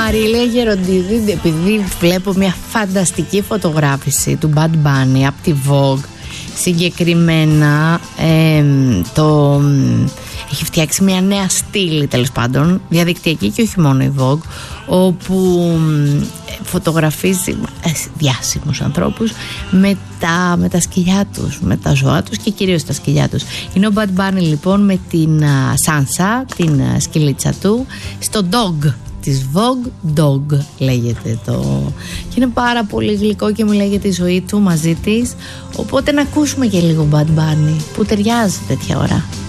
Μαρίλια Γεροντίδη, επειδή βλέπω μια φανταστική φωτογράφηση του Bad Bunny από τη Vogue, συγκεκριμένα έχει φτιάξει μια νέα στήλη, τέλος πάντων, διαδικτυακή και όχι μόνο η Vogue, όπου φωτογραφίζει διάσημους ανθρώπους με τα σκυλιά τους, με τα ζώα τους και κυρίως τα σκυλιά τους. Είναι ο Bad Bunny λοιπόν με την Sansa, την σκυλίτσα του, στο Dog της Vogue, Dog λέγεται και είναι πάρα πολύ γλυκό και μου λέγεται τη ζωή του μαζί της, οπότε να ακούσουμε και λίγο Bad Bunny που ταιριάζει τέτοια ώρα.